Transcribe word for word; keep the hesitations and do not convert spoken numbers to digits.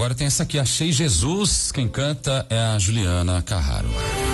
agora tem essa aqui, Achei Jesus. Quem canta é a Juliana Carraro.